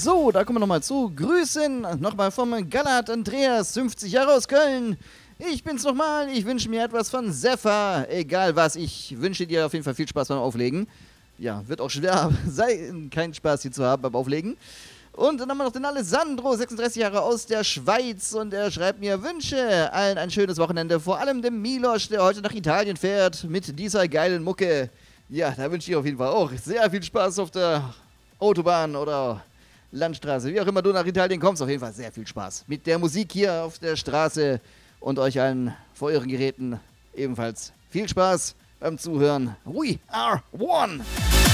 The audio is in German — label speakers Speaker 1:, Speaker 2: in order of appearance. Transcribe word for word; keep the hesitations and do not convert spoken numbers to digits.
Speaker 1: So, da kommen wir nochmal zu. Grüßen nochmal vom Galat Andreas, fünfzig Jahre aus Köln. Ich bin's nochmal, ich wünsche mir etwas von Zephyr. Egal was, ich wünsche dir auf jeden Fall viel Spaß beim Auflegen. Ja, wird auch schwer sein, keinen Spaß hier zu haben beim Auflegen. Und dann haben wir noch den Alessandro, sechsunddreißig Jahre aus der Schweiz. Und er schreibt mir, wünsche allen ein schönes Wochenende. Vor allem dem Milos, der heute nach Italien fährt mit dieser geilen Mucke. Ja, da wünsche ich auf jeden Fall auch sehr viel Spaß auf der Autobahn oder Landstraße. Wie auch immer du nach Italien kommst, auf jeden Fall sehr viel Spaß mit der Musik hier auf der Straße. Und euch allen vor euren Geräten ebenfalls viel Spaß beim Zuhören. We are one!